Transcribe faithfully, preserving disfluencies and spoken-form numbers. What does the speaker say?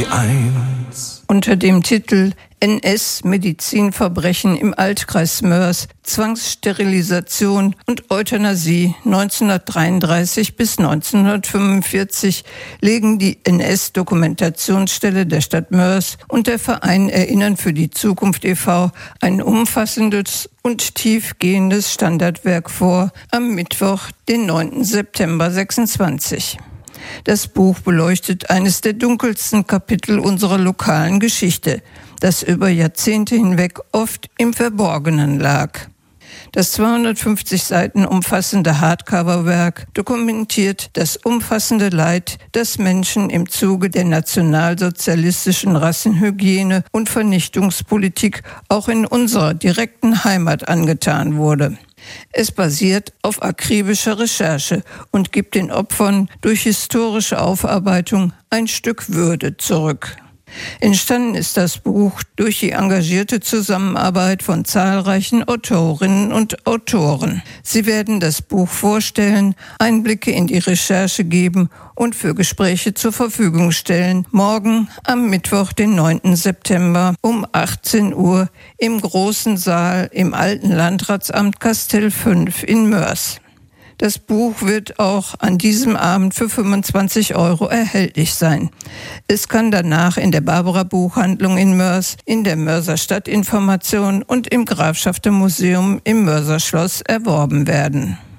die Eins. Unter dem Titel N S-Medizinverbrechen im Altkreis Moers, Zwangssterilisation und Euthanasie neunzehnhundertdreiunddreißig bis neunzehnhundertfünfundvierzig legen die N S-Dokumentationsstelle der Stadt Moers und der Verein Erinnern für die Zukunft e V ein umfassendes und tiefgehendes Standardwerk vor am Mittwoch, den neunten September sechsundzwanzig. Das Buch beleuchtet eines der dunkelsten Kapitel unserer lokalen Geschichte, das über Jahrzehnte hinweg oft im Verborgenen lag. Das zweihundertfünfzig Seiten umfassende Hardcover-Werk dokumentiert das umfassende Leid, das Menschen im Zuge der nationalsozialistischen Rassenhygiene und Vernichtungspolitik auch in unserer direkten Heimat angetan wurde. Es basiert auf akribischer Recherche und gibt den Opfern durch historische Aufarbeitung ein Stück Würde zurück. Entstanden ist das Buch durch die engagierte Zusammenarbeit von zahlreichen Autorinnen und Autoren. Sie werden das Buch vorstellen, Einblicke in die Recherche geben und für Gespräche zur Verfügung stellen. Morgen am Mittwoch, den neunten September um achtzehn Uhr im großen Saal im Alten Landratsamt Kastel fünf in Moers. Das Buch wird auch an diesem Abend für fünfundzwanzig Euro erhältlich sein. Es kann danach in der Barbara Buchhandlung in Moers, in der Moerser Stadtinformation und im Grafschafter Museum im Moerser Schloss erworben werden.